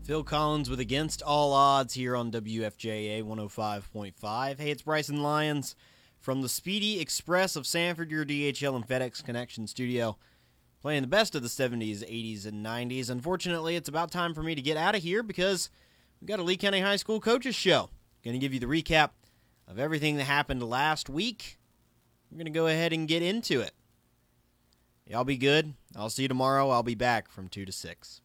Phil Collins with Against All Odds here on WFJA 105.5. Hey, it's Bryson Lyons from the Speedy Express of Sanford, your DHL and FedEx Connection studio, playing the best of the 70s, 80s, and 90s. Unfortunately, it's about time for me to get out of here because we've got a Lee County High School Coaches Show. Going to give you the recap of everything that happened last week. We're going to go ahead and get into it. Y'all be good. I'll see you tomorrow. I'll be back from 2 to 6.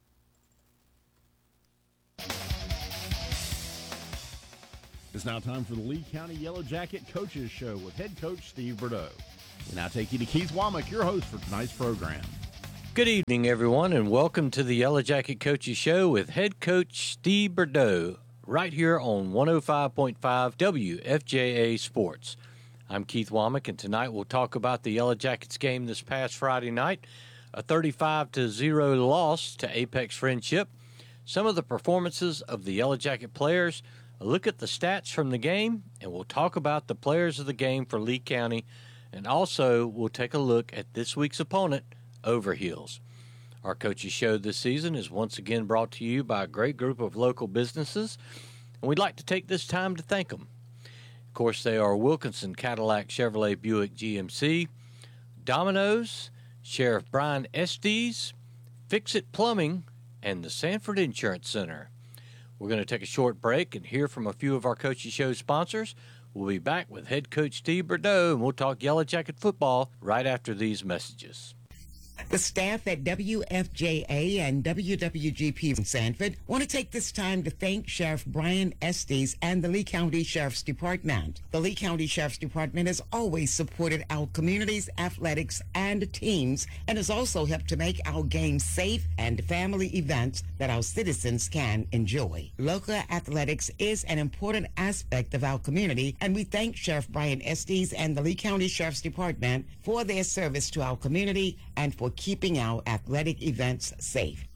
It's now time for the Lee County Yellow Jacket Coaches Show with head coach Steve Bordeaux. We now take you to Keith Womack, your host for tonight's program. Good evening, everyone, and welcome to the Yellow Jacket Coaches Show with head coach Steve Bordeaux, right here on 105.5 WFJA Sports. I'm Keith Womack, and tonight we'll talk about the Yellow Jackets game this past Friday night, a 35-0 loss to Apex Friendship, some of the performances of the Yellow Jacket players, a look at the stats from the game, and we'll talk about the players of the game for Lee County, and also we'll take a look at this week's opponent, Overheels. Our coaches show this season is once again brought to you by a great group of local businesses, and we'd like to take this time to thank them. Of course, they are Wilkinson Cadillac Chevrolet Buick GMC, Domino's, Sheriff Brian Estes, Fix-It Plumbing, and the Sanford Insurance Center. We're going to take a short break and hear from a few of our Coaches Show sponsors. We'll be back with head coach Steve Bordeaux, and we'll talk Yellow Jacket football right after these messages. The staff at WFJA and WWGP in Sanford want to take this time to thank Sheriff Brian Estes and the Lee County Sheriff's Department. The Lee County Sheriff's Department has always supported our community's athletics and teams and has also helped to make our games safe and family events that our citizens can enjoy. Local athletics is an important aspect of our community, and we thank Sheriff Brian Estes and the Lee County Sheriff's Department for their service to our community and for keeping our athletic events safe.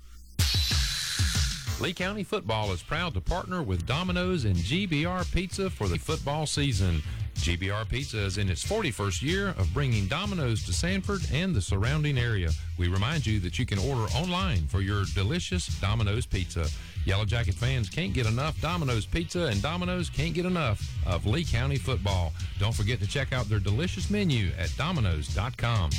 Lee County Football is proud to partner with Domino's and GBR Pizza for the football season. GBR Pizza is in its 41st year of bringing Domino's to Sanford and the surrounding area. We remind you that you can order online for your delicious Domino's Pizza. Yellow Jacket fans can't get enough Domino's Pizza, and Domino's can't get enough of Lee County football. Don't forget to check out their delicious menu at Domino's.com.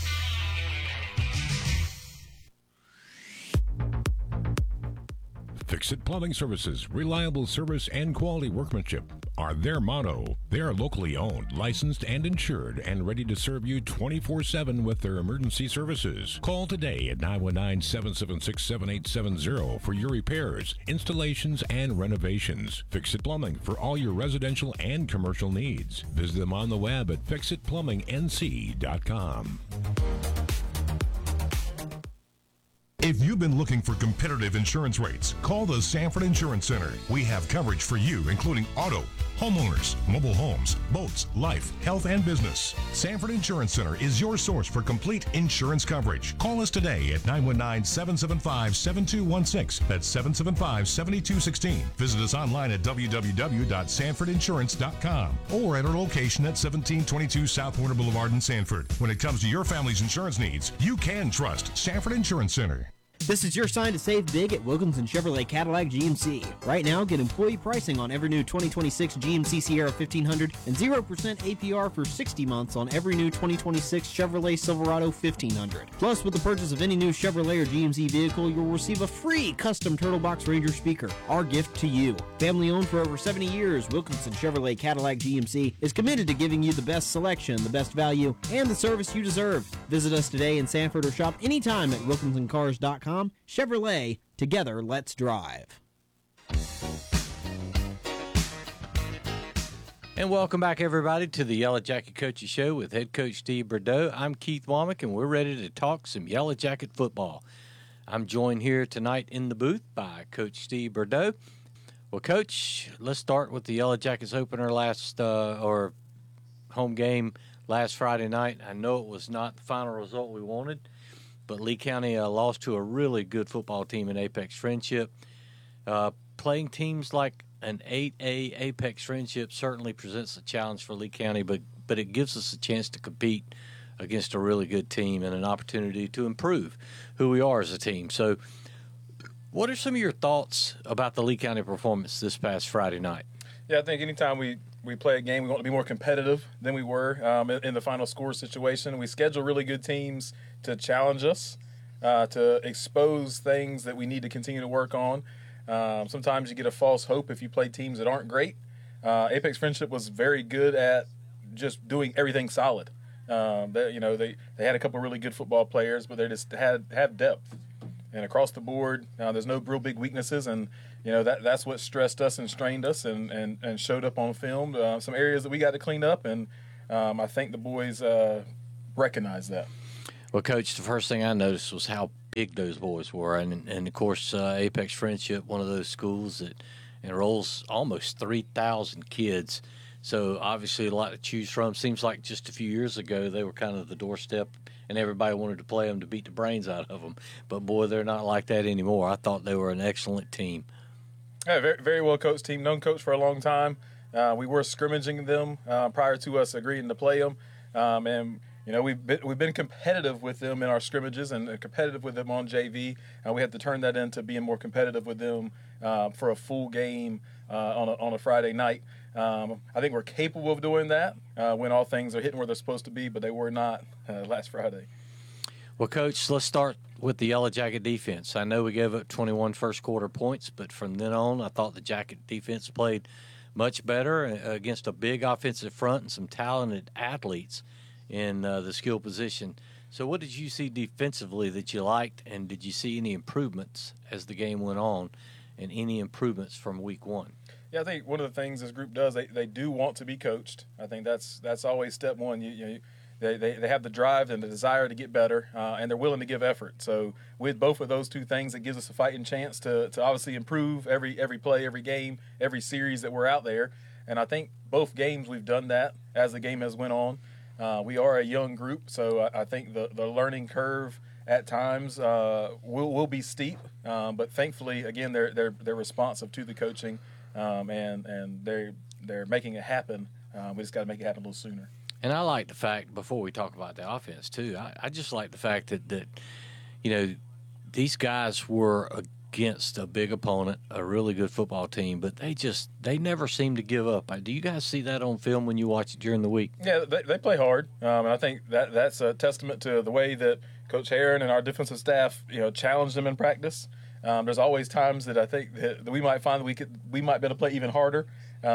Fix-It Plumbing Services, reliable service and quality workmanship are their motto. They are locally owned, licensed, and insured, and ready to serve you 24/7 with their emergency services. Call today at 919-776-7870 for your repairs, installations, and renovations. Fix-It Plumbing for all your residential and commercial needs. Visit them on the web at fixitplumbingnc.com. If you've been looking for competitive insurance rates, call the Sanford Insurance Center. We have coverage for you, including auto, homeowners, mobile homes, boats, life, health, and business. Sanford Insurance Center is your source for complete insurance coverage. Call us today at 919-775-7216. That's 775-7216. Visit us online at www.sanfordinsurance.com or at our location at 1722 South Warner Boulevard in Sanford. When it comes to your family's insurance needs, you can trust Sanford Insurance Center. This is your sign to save big at Wilkinson Chevrolet Cadillac GMC. Right now, get employee pricing on every new 2026 GMC Sierra 1500 and 0% APR for 60 months on every new 2026 Chevrolet Silverado 1500. Plus, with the purchase of any new Chevrolet or GMC vehicle, you'll receive a free custom Turtle Box Ranger speaker, our gift to you. Family owned for over 70 years, Wilkinson Chevrolet Cadillac GMC is committed to giving you the best selection, the best value, and the service you deserve. Visit us today in Sanford or shop anytime at wilkinsoncars.com. Chevrolet, together, let's drive. And welcome back, everybody, to the Yellow Jacket Coaches Show with head coach Steve Bordeaux. I'm Keith Womack, and we're ready to talk some Yellow Jacket football. I'm joined here tonight in the booth by Coach Steve Bordeaux. Well, Coach, let's start with the Yellow Jackets opener or home game last Friday night. I know it was not the final result we wanted, but Lee County lost to a really good football team in Apex Friendship. Playing teams like an 8A Apex Friendship certainly presents a challenge for Lee County, but it gives us a chance to compete against a really good team and an opportunity to improve who we are as a team. So What are some of your thoughts about the Lee County performance this past Friday night? Yeah, I think anytime we play a game, we want to be more competitive than we were in the final score situation. We schedule really good teams to challenge us, to expose things that we need to continue to work on. Sometimes you get a false hope if you play teams that aren't great. Apex Friendship was very good at just doing everything solid. They had a couple really good football players, but they just have depth. And across the board, there's no real big weaknesses, and that's what stressed us and strained us and showed up on film. Some areas that we got to clean up, and I think the boys recognize that. Well, Coach, the first thing I noticed was how big those boys were, and of course, Apex Friendship, one of those schools that enrolls almost 3,000 kids. So obviously a lot to choose from. Seems like just a few years ago they were kind of the doorstep, and everybody wanted to play them to beat the brains out of them. But, boy, they're not like that anymore. I thought they were an excellent team. Yeah, very, very well coached team. Known coach for a long time. We were scrimmaging them prior to us agreeing to play them. We've been competitive with them in our scrimmages and competitive with them on JV. We had to turn that into being more competitive with them for a full game on a Friday night. I think we're capable of doing that when all things are hitting where they're supposed to be, but they were not last Friday. Well, Coach, let's start with the Yellow Jacket defense. I know we gave up 21 first-quarter points, but from then on I thought the Jacket defense played much better against a big offensive front and some talented athletes in the skill position. So what did you see defensively that you liked, and did you see any improvements as the game went on, and any improvements from week one? Yeah, I think one of the things this group does, they do want to be coached. I think that's always step one. They have the drive and the desire to get better, and they're willing to give effort. So with both of those two things, it gives us a fighting chance to obviously improve every play, every game, every series that we're out there. And I think both games we've done that as the game has went on. We are a young group, so I think the learning curve at times will be steep. But thankfully, again, they're responsive to the coaching. And they're making it happen. We just got to make it happen a little sooner. And I like the fact, before we talk about the offense too, I just like the fact that these guys were against a big opponent, a really good football team, but they never seem to give up. Do you guys see that on film when you watch it during the week? Yeah, they play hard, and I think that's a testament to the way that Coach Heron and our defensive staff challenge them in practice. There's always times that I think that we might find that we might be able to play even harder.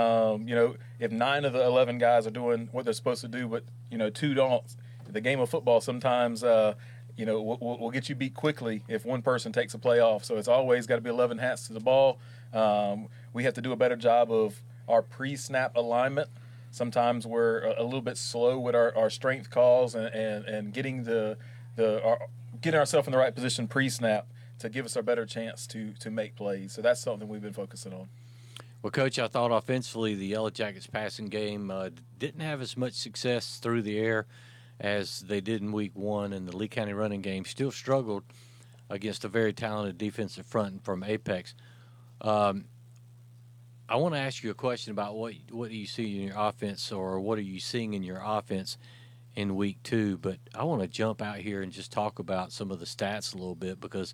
If 9 of the 11 guys are doing what they're supposed to do, but 2 don't. The game of football sometimes will get you beat quickly if one person takes a play off. So it's always got to be 11 hats to the ball. We have to do a better job of our pre-snap alignment. Sometimes we're a little bit slow with our strength calls and getting getting ourselves in the right position pre-snap to give us a better chance to make plays. So that's something we've been focusing on. Well, Coach, I thought offensively the Yellow Jackets passing game didn't have as much success through the air as they did in week one, and the Lee County running game still struggled against a very talented defensive front from Apex. I want to ask you a question about what do you see in your offense, or what are you seeing in your offense in week two, but I want to jump out here and just talk about some of the stats a little bit, because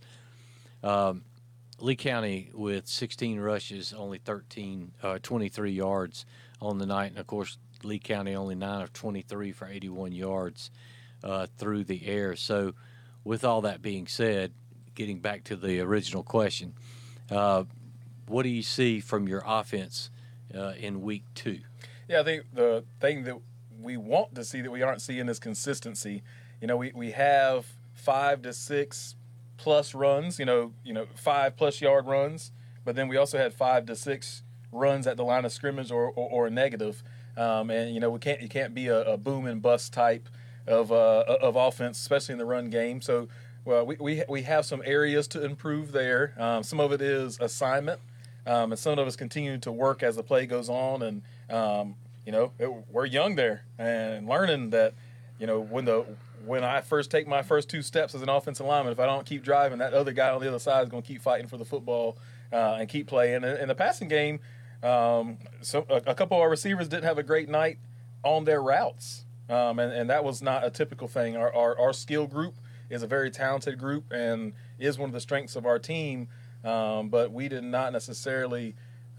Lee County with 16 rushes, only 23 yards on the night, and of course Lee County only 9 of 23 for 81 yards through the air. So with all that being said, getting back to the original question, what do you see from your offense in week two? Yeah, I think the thing that we want to see that we aren't seeing is consistency. We have 5 to 6 plus runs, 5+ yard runs, but then we also had 5 to 6 runs at the line of scrimmage or a negative. You can't be a boom and bust type of offense, especially in the run game. So we have some areas to improve there. Some of it is assignment, and some of us continue to work as the play goes on. And we're young there and learning that when I first take my first 2 steps as an offensive lineman, if I don't keep driving, that other guy on the other side is going to keep fighting for the football and keep playing. In the passing game, a couple of our receivers didn't have a great night on their routes, and that was not a typical thing. Our skill group is a very talented group and is one of the strengths of our team, but we did not necessarily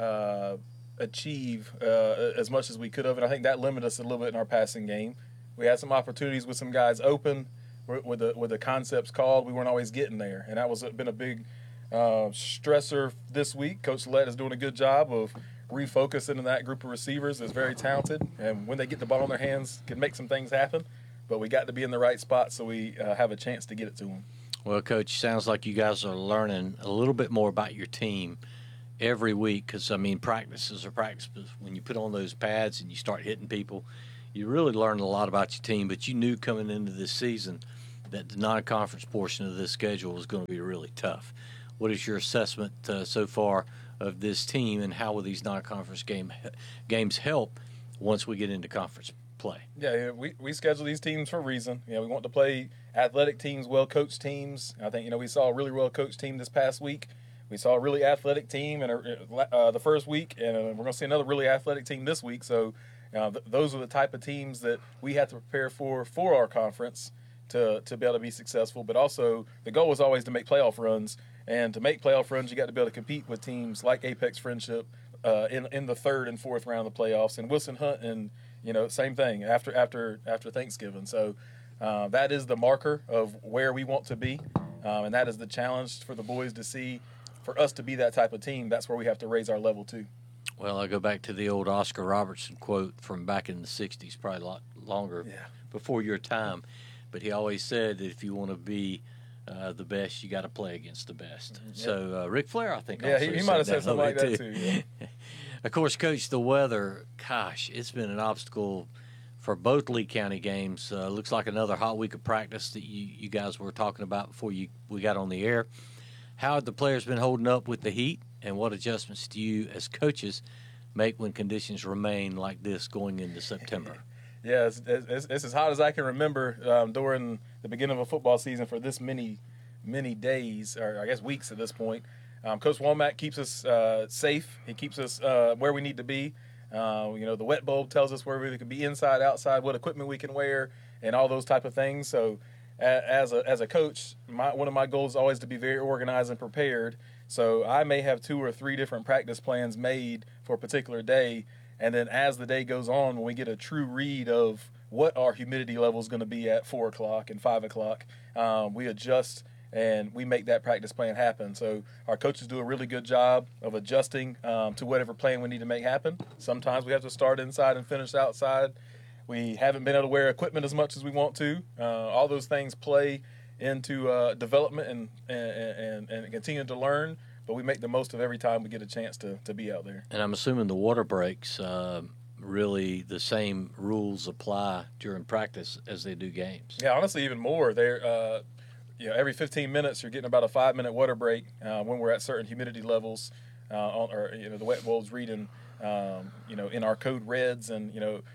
achieve as much as we could have, and I think that limited us a little bit in our passing game. We had some opportunities with some guys open with the concepts called. We weren't always getting there, and that was been a big stressor this week. Coach Lett is doing a good job of refocusing in that group of receivers that's very talented, and when they get the ball in their hands, can make some things happen. But we got to be in the right spot so we have a chance to get it to them. Well, Coach, sounds like you guys are learning a little bit more about your team every week because, I mean, practices are practice, but when you put on those pads and you start hitting people, you really learn a lot about your team. But you knew coming into this season that the non-conference portion of this schedule was going to be really tough. What is your assessment so far of this team, and how will these non-conference games help once we get into conference play? Yeah, we schedule these teams for a reason. We want to play athletic teams, well-coached teams. I think, we saw a really well-coached team this past week. We saw a really athletic team in the first week, and we're going to see another really athletic team this week. So those are the type of teams that we have to prepare for our conference to be able to be successful. But also the goal is always to make playoff runs. And to make playoff runs, you got to be able to compete with teams like Apex Friendship in the third and fourth round of the playoffs, and Wilson Hunt, and same thing after Thanksgiving. So that is the marker of where we want to be, and that is the challenge for the boys to see. For us to be that type of team, that's where we have to raise our level too. Well, I go back to the old Oscar Robertson quote from back in the 60s, probably a lot longer before your time. But he always said that if you want to be the best, you got to play against the best. Mm-hmm. So Ric Flair, I think, also he might have said something like that too. Yeah. Of course, Coach, the weather, gosh, it's been an obstacle for both Lee County games. Looks like another hot week of practice that you guys were talking about before we got on the air. How have the players been holding up with the heat, and what adjustments do you as coaches make when conditions remain like this going into September? Yeah, it's as hot as I can remember during the beginning of a football season for this many days, or I guess weeks at this point. Coach Womack keeps us safe. He keeps us where we need to be. The wet bulb tells us where we can be inside, outside, what equipment we can wear, and all those type of things. So as a coach, one of my goals is always to be very organized and prepared. So I may have 2 or 3 different practice plans made for a particular day. And then as the day goes on, when we get a true read of what our humidity level is going to be at 4 o'clock and 5 o'clock, we adjust and we make that practice plan happen. So our coaches do a really good job of adjusting to whatever plan we need to make happen. Sometimes we have to start inside and finish outside. We haven't been able to wear equipment as much as we want to. All those things play into development and continue to learn. But we make the most of every time we get a chance to be out there. And I'm assuming the water breaks, really the same rules apply during practice as they do games. Yeah, honestly, even more. They're, every 15 minutes you're getting about a 5-minute water break when we're at certain humidity levels, the wet bulb's reading, in our code reds, and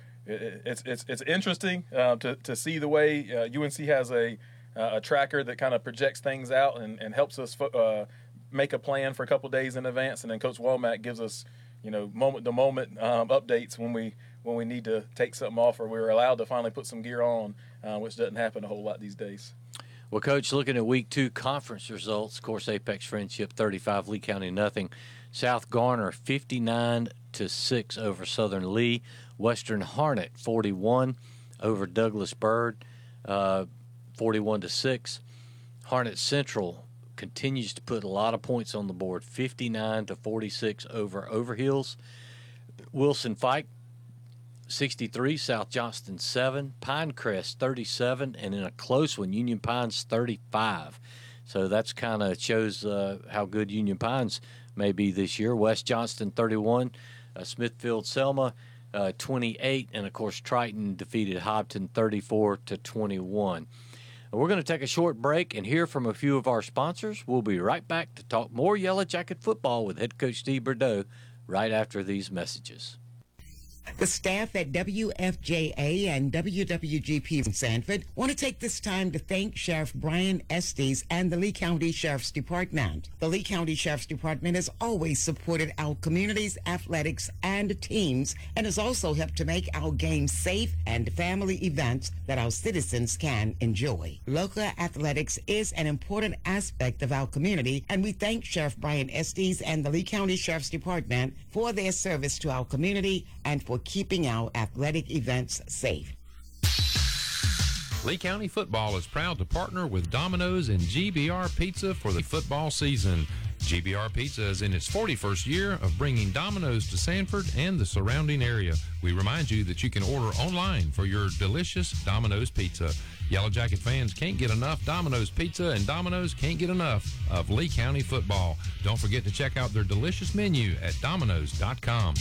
it's interesting to see the way UNC has a tracker that kind of projects things out and helps us make a plan for a couple days in advance, and then Coach Womack gives us, moment to moment updates when we need to take something off, or we're allowed to finally put some gear on, which doesn't happen a whole lot these days. Well, Coach, looking at Week 2 conference results, of course, Apex Friendship 35, Lee County nothing. South Garner 59-6 over Southern Lee. Western Harnett 41 over Douglas Byrd, 41-6. Harnett Central continues to put a lot of points on the board, 59-46 over Overhills. Wilson Fike 63, South Johnston 7, Pinecrest 37, and in a close one, Union Pines 35. So that's kind of shows how good Union Pines may be this year. West Johnston 31, Smithfield Selma 28, and of course Triton defeated Hobton 34-21. We're going to take a short break and hear from a few of our sponsors. We'll be right back to talk more Yellow Jacket football with head coach Steve Bordeaux right after these messages. The staff at WFJA and WWGP in Sanford want to take this time to thank Sheriff Brian Estes and the Lee County Sheriff's Department. The Lee County Sheriff's Department has always supported our community's athletics and teams and has also helped to make our games safe and family events that our citizens can enjoy. Local athletics is an important aspect of our community, and we thank Sheriff Brian Estes and the Lee County Sheriff's Department for their service to our community and for keeping our athletic events safe. Lee County Football is proud to partner with Domino's and GBR Pizza for the football season. GBR Pizza is in its 41st year of bringing Domino's to Sanford and the surrounding area. We remind you that you can order online for your delicious Domino's pizza. Yellow Jacket fans can't get enough Domino's pizza, and Domino's can't get enough of Lee County football. Don't forget to check out their delicious menu at Domino's.com.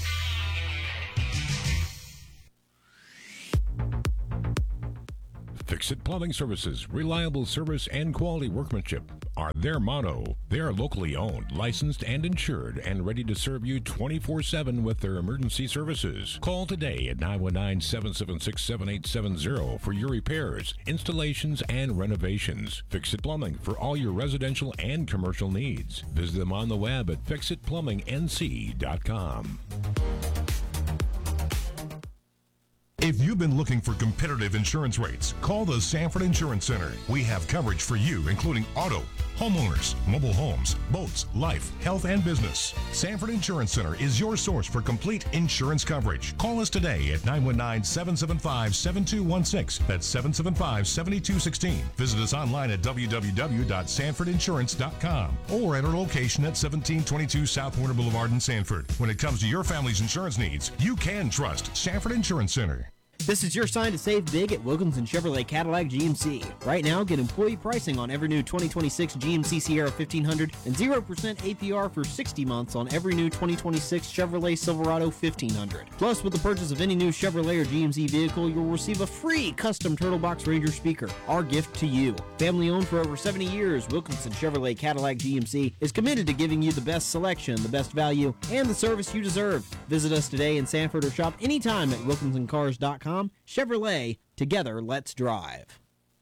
Fix-It Plumbing Services, reliable service and quality workmanship are their motto. They are locally owned, licensed, and insured, and ready to serve you 24/7 with their emergency services. Call today at 919-776-7870 for your repairs, installations, and renovations. Fix-It Plumbing for all your residential and commercial needs. Visit them on the web at fixitplumbingnc.com. If you've been looking for competitive insurance rates, call the Sanford Insurance Center. We have coverage for you, including auto, homeowners, mobile homes, boats, life, health, and business. Sanford Insurance Center is your source for complete insurance coverage. Call us today at 919-775-7216. That's 775-7216. Visit us online at www.sanfordinsurance.com or at our location at 1722 South Warner Boulevard in Sanford. When it comes to your family's insurance needs, you can trust Sanford Insurance Center. This is your sign to save big at Wilkinson Chevrolet Cadillac GMC. Right now, get employee pricing on every new 2026 GMC Sierra 1500 and 0% APR for 60 months on every new 2026 Chevrolet Silverado 1500. Plus, with the purchase of any new Chevrolet or GMC vehicle, you'll receive a free custom Turtle Box Ranger speaker, our gift to you. Family owned for over 70 years, Wilkinson Chevrolet Cadillac GMC is committed to giving you the best selection, the best value, and the service you deserve. Visit us today in Sanford or shop anytime at wilkinsoncars.com. Chevrolet, together, let's drive.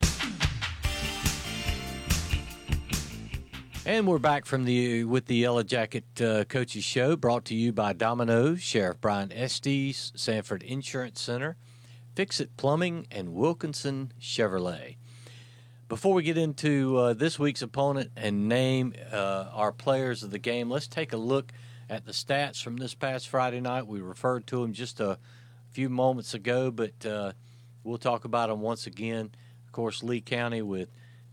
And we're back with the Yellow Jacket Coaches Show, brought to you by Domino's, Sheriff Brian Estes, Sanford Insurance Center, Fix-It Plumbing, and Wilkinson Chevrolet. Before we get into this week's opponent and name our players of the game, let's take a look at the stats from this past Friday night. We referred to them just a few moments ago, but we'll talk about them once again. Of course, Lee County with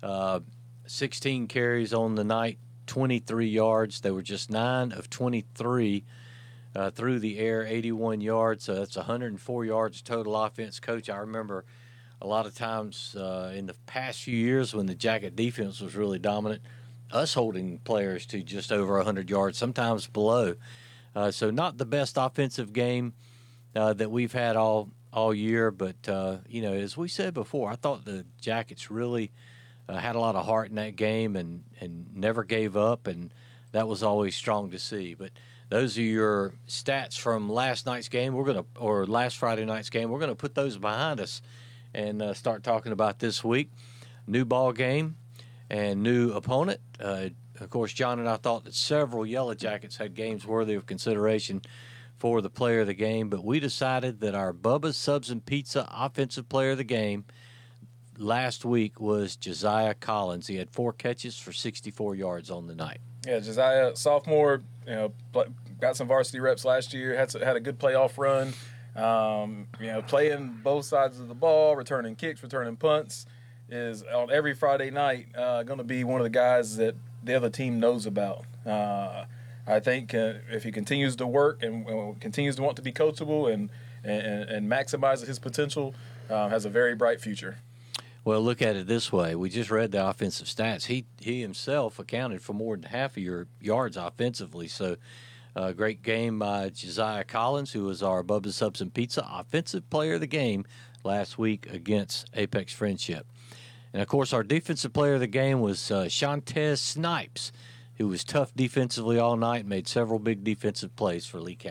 16 carries on the night, 23 yards. They were just 9 of 23 through the air, 81 yards. So that's 104 yards total offense. Coach, I remember a lot of times in the past few years when the Jacket defense was really dominant, us holding players to just over 100 yards, sometimes below. So not the best offensive game that we've had all year, but as we said before, I thought the Jackets really had a lot of heart in that game and never gave up, and that was always strong to see. But those are your stats from last night's game. Last Friday night's game. We're gonna put those behind us and start talking about this week. New ball game and new opponent. Of course, John and I thought that several Yellow Jackets had games worthy of consideration for the player of the game, but we decided that our Bubba's Subs and Pizza offensive player of the game last week was Josiah Collins. He had 4 catches for 64 yards on the night. Yeah, Josiah, sophomore, got some varsity reps last year, had a good playoff run, playing both sides of the ball, returning kicks, returning punts, is on every Friday night going to be one of the guys that the other team knows about. I think if he continues to work and continues to want to be coachable and maximize his potential, has a very bright future. Well, look at it this way. We just read the offensive stats. He himself accounted for more than half of your yards offensively. So great game by Josiah Collins, who was our Bubba's Subs and Pizza offensive player of the game last week against Apex Friendship. And, of course, our defensive player of the game was Shontez Snipes, who was tough defensively all night and made several big defensive plays for Lee County.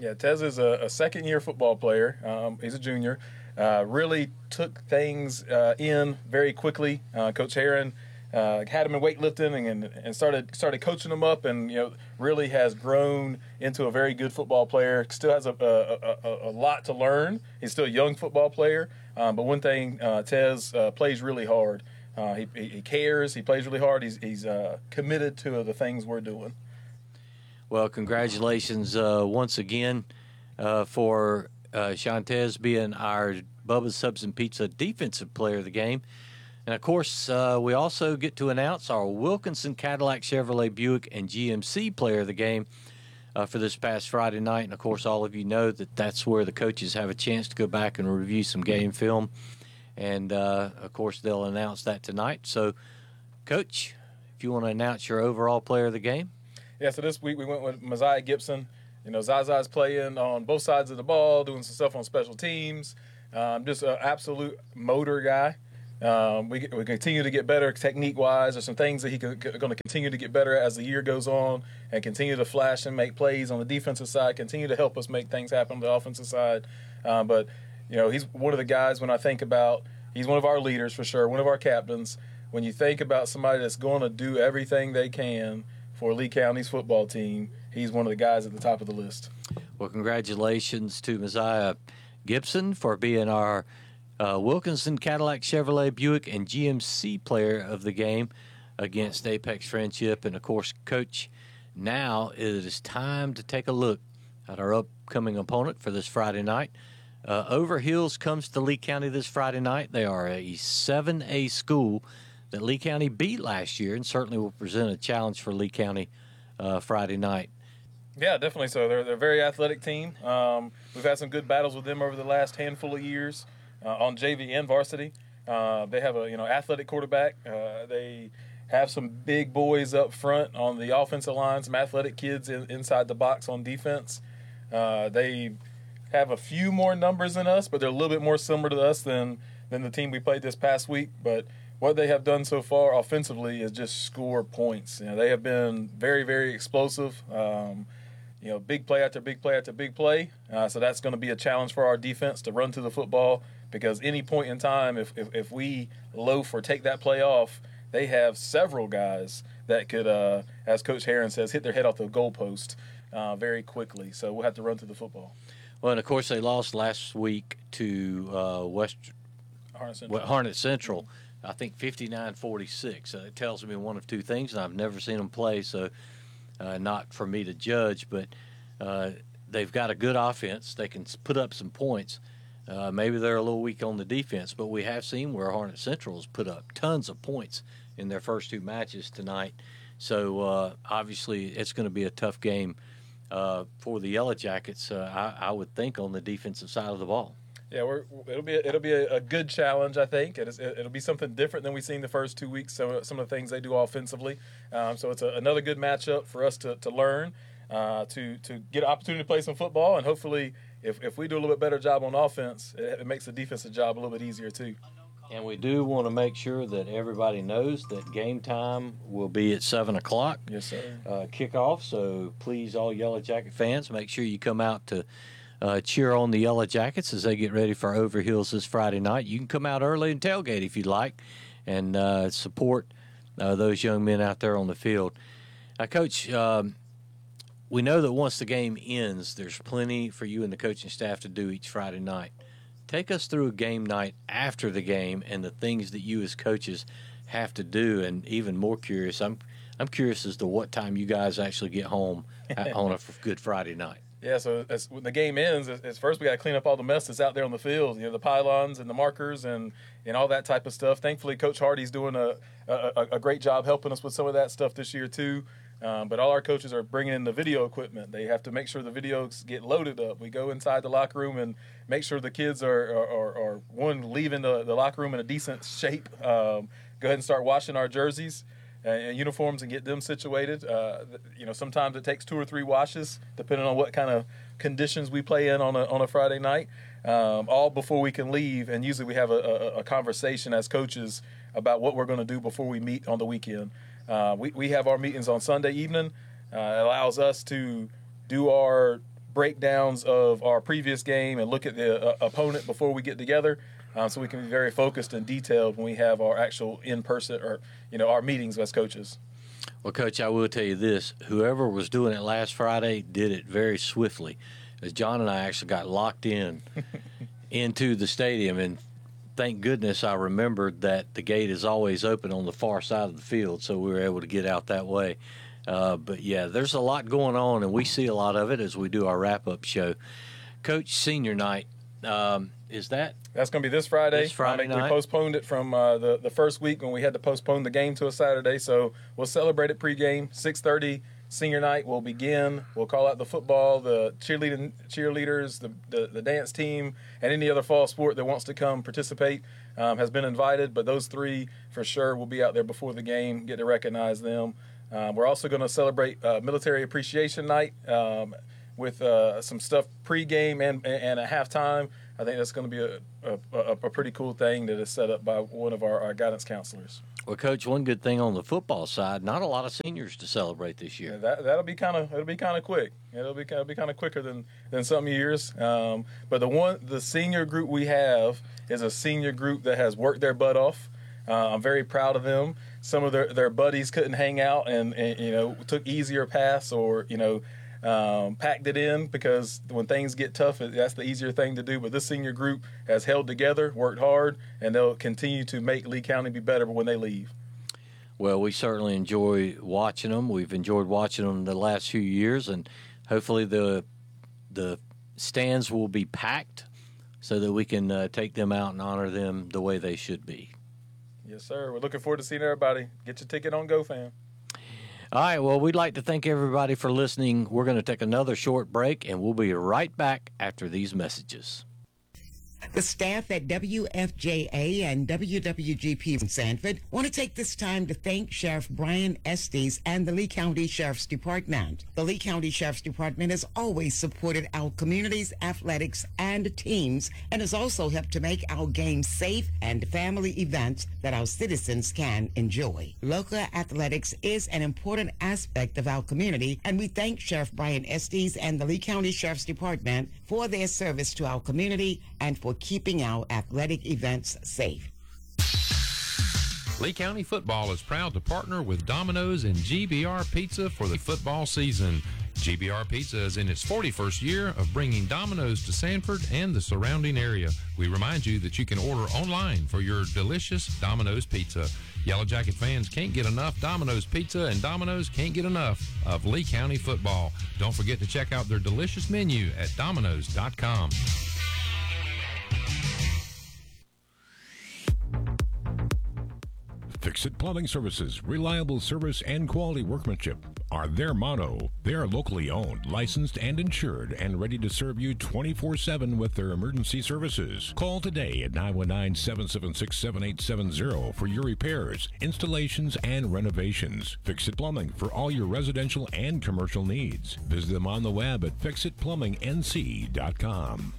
Yeah, Tez is a second-year football player. He's a junior. Really took things in very quickly. Coach Heron had him in weightlifting and started coaching him up, and really has grown into a very good football player. Still has a lot to learn. He's still a young football player, but one thing, Tez plays really hard. He cares. He plays really hard. He's committed to the things we're doing. Well, congratulations once again for Shantez being our Bubba's Subs and Pizza Defensive Player of the Game. And, of course, we also get to announce our Wilkinson Cadillac Chevrolet Buick and GMC Player of the Game for this past Friday night. And, of course, all of you know that that's where the coaches have a chance to go back and review some game film. And, of course, they'll announce that tonight. So, Coach, if you want to announce your overall Player of the Game. Yeah, so this week we went with Mosiah Gibson. Zaza's playing on both sides of the ball, doing some stuff on special teams. Just an absolute motor guy. We continue to get better technique-wise. There's some things that he's going to continue to get better as the year goes on, and continue to flash and make plays on the defensive side, continue to help us make things happen on the offensive side. But he's one of the guys when I think about, he's one of our leaders for sure, one of our captains. When you think about somebody that's going to do everything they can for Lee County's football team, he's one of the guys at the top of the list. Well, congratulations to Mosiah Gibson for being our Wilkinson Cadillac Chevrolet Buick and GMC Player of the Game against Apex Friendship. And, of course, Coach, now it is time to take a look at our upcoming opponent for this Friday night. Overhills comes to Lee County this Friday night. They are a 7A school that Lee County beat last year, and certainly will present a challenge for Lee County Friday night. Yeah, definitely so. They're a very athletic team. We've had some good battles with them over the last handful of years on JV and varsity. They have a athletic quarterback. They have some big boys up front on the offensive line, some athletic kids inside the box on defense. They have a few more numbers than us, but they're a little bit more similar to us than the team we played this past week. But what they have done so far offensively is just score points. They have been very, very explosive. Big play after big play after big play. So that's going to be a challenge for our defense to run to the football, because any point in time, if we loaf or take that play off, they have several guys that could, as Coach Heron says, hit their head off the goalpost very quickly. So we'll have to run to the football. Well, and, of course, they lost last week to Harnett Central. I think 59-46. It tells me one of two things, and I've never seen them play, so not for me to judge. But they've got a good offense. They can put up some points. Maybe they're a little weak on the defense, but we have seen where Harnett Central has put up tons of points in their first two matches tonight. So obviously it's going to be a tough game for the Yellow Jackets, I would think, on the defensive side of the ball. Yeah, it'll be a good challenge, I think. It'll be something different than we've seen the first 2 weeks. Some of the things they do offensively. So it's another good matchup for us to learn, to get an opportunity to play some football, and hopefully, if we do a little bit better job on offense, it makes the defensive job a little bit easier too. And we do want to make sure that everybody knows that game time will be at 7 o'clock. Yes, sir. Kickoff. So please, all Yellow Jacket fans, make sure you come out to cheer on the Yellow Jackets as they get ready for Overhills this Friday night. You can come out early and tailgate if you'd like, and support those young men out there on the field. Coach, we know that once the game ends, there's plenty for you and the coaching staff to do each Friday night. Take us through a game night after the game and the things that you as coaches have to do, and even more curious, I'm curious as to what time you guys actually get home on a good Friday night. Yeah, so when the game ends, it's first we got to clean up all the mess that's out there on the field, the pylons and the markers and all that type of stuff. Thankfully, Coach Hardy's doing a great job helping us with some of that stuff this year too. But all our coaches are bringing in the video equipment. They have to make sure the videos get loaded up. We go inside the locker room and make sure the kids are leaving the locker room in a decent shape. Go ahead and start washing our jerseys and uniforms and get them situated. Sometimes it takes 2 or 3 washes, depending on what kind of conditions we play in on a Friday night, all before we can leave. And usually we have a conversation as coaches about what we're going to do before we meet on the weekend. We have our meetings on Sunday evening. It allows us to do our breakdowns of our previous game and look at the opponent before we get together, so we can be very focused and detailed when we have our actual in-person or, our meetings as coaches. Well, Coach, I will tell you this. Whoever was doing it last Friday did it very swiftly. As John and I actually got locked in into the stadium, and thank goodness I remembered that the gate is always open on the far side of the field, so we were able to get out that way. But, yeah, there's a lot going on, and we see a lot of it as we do our wrap-up show. Coach, senior night, is that? That's going to be this Friday. This Friday night. We postponed it from the first week when we had to postpone the game to a Saturday, so we'll celebrate it pregame, 6:30. Senior night will begin. We'll call out the football, the cheerleaders, the dance team, and any other fall sport that wants to come participate has been invited. But those three for sure will be out there before the game, get to recognize them. We're also going to celebrate Military Appreciation Night with some stuff pregame and at halftime. I think that's going to be a pretty cool thing that is set up by one of our guidance counselors. Well, Coach, one good thing on the football side, not a lot of seniors to celebrate this year. Yeah, that'll be kind of quick. It'll be kind of quicker than some years. But the senior group we have is a senior group that has worked their butt off. I'm very proud of them. Some of their buddies couldn't hang out and took easier paths or packed it in, because when things get tough, that's the easier thing to do. But this senior group has held together, worked hard, and they'll continue to make Lee County be better when they leave. Well, we certainly enjoy watching them. We've enjoyed watching them the last few years, and hopefully the stands will be packed so that we can take them out and honor them the way they should be. Yes, sir. We're looking forward to seeing everybody. Get your ticket on GoFam. All right, well, we'd like to thank everybody for listening. We're going to take another short break, and we'll be right back after these messages. The staff at WFJA and WWGP in Sanford want to take this time to thank Sheriff Brian Estes and the Lee County Sheriff's Department. The Lee County Sheriff's Department has always supported our community's athletics and teams and has also helped to make our games safe and family events that our citizens can enjoy. Local athletics is an important aspect of our community, and we thank Sheriff Brian Estes and the Lee County Sheriff's Department for their service to our community and for keeping our athletic events safe. Lee County Football is proud to partner with Domino's and GBR Pizza for the football season. GBR Pizza is in its 41st year of bringing Domino's to Sanford and the surrounding area. We remind you that you can order online for your delicious Domino's pizza. Yellow Jacket fans can't get enough Domino's pizza, and Domino's can't get enough of Lee County football. Don't forget to check out their delicious menu at Domino's.com. Fix-It Plumbing Services, reliable service and quality workmanship are their motto. They are locally owned, licensed, and insured, and ready to serve you 24/7 with their emergency services. Call today at 919-776-7870 for your repairs, installations, and renovations. Fix-It Plumbing for all your residential and commercial needs. Visit them on the web at fixitplumbingnc.com.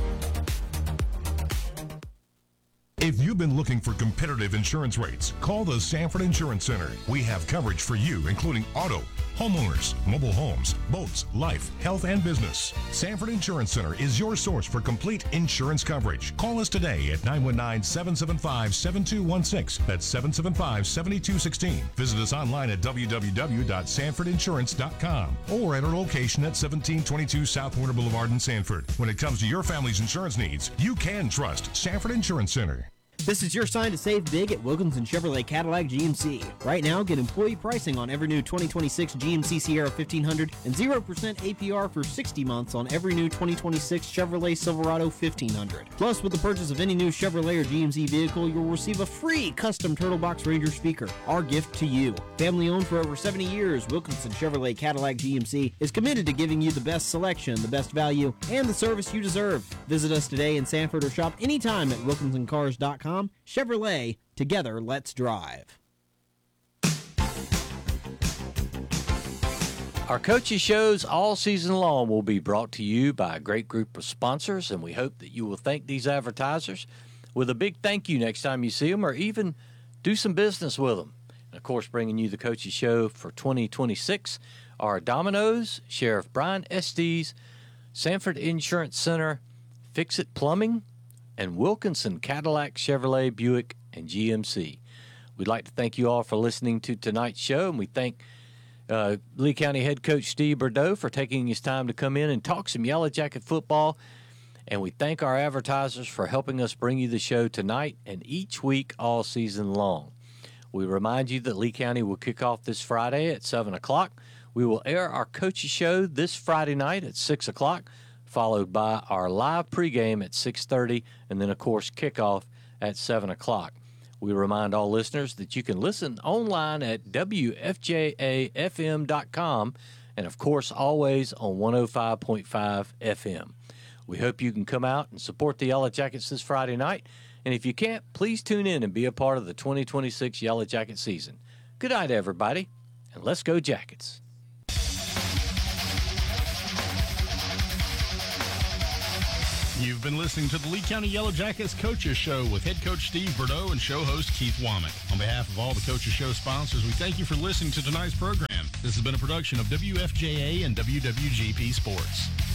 If you've been looking for competitive insurance rates, call the Sanford Insurance Center. We have coverage for you, including auto, homeowners, mobile homes, boats, life, health, and business. Sanford Insurance Center is your source for complete insurance coverage. Call us today at 919-775-7216. That's 775-7216. Visit us online at www.sanfordinsurance.com or at our location at 1722 South Warner Boulevard in Sanford. When it comes to your family's insurance needs, you can trust Sanford Insurance Center. This is your sign to save big at Wilkinson Chevrolet Cadillac GMC. Right now, get employee pricing on every new 2026 GMC Sierra 1500 and 0% APR for 60 months on every new 2026 Chevrolet Silverado 1500. Plus, with the purchase of any new Chevrolet or GMC vehicle, you'll receive a free custom Turtle Box Ranger speaker, our gift to you. Family owned for over 70 years, Wilkinson Chevrolet Cadillac GMC is committed to giving you the best selection, the best value, and the service you deserve. Visit us today in Sanford or shop anytime at wilkinsoncars.com. Chevrolet, together, let's drive. Our coaches shows all season long will be brought to you by a great group of sponsors, and we hope that you will thank these advertisers with a big thank you next time you see them, or even do some business with them. And of course, bringing you the coaches show for 2026 are Domino's, Sheriff Brian Estes, Sanford Insurance Center, Fix-It Plumbing, and Wilkinson Cadillac, Chevrolet, Buick, and GMC. We'd like to thank you all for listening to tonight's show, and we thank Lee County head coach Steve Bordeaux for taking his time to come in and talk some Yellow Jacket football. And we thank our advertisers for helping us bring you the show tonight and each week all season long. We remind you that Lee County will kick off this Friday at 7 o'clock. We will air our coaches show this Friday night at 6 o'clock, followed by our live pregame at 6:30, and then, of course, kickoff at 7 o'clock. We remind all listeners that you can listen online at WFJAFM.com and, of course, always on 105.5 FM. We hope you can come out and support the Yellow Jackets this Friday night. And if you can't, please tune in and be a part of the 2026 Yellow Jacket season. Good night, everybody, and let's go Jackets. You've been listening to the Lee County Yellow Jackets Coaches Show with head coach Steve Bordeaux and show host Keith Womack. On behalf of all the Coaches Show sponsors, we thank you for listening to tonight's program. This has been a production of WFJA and WWGP Sports.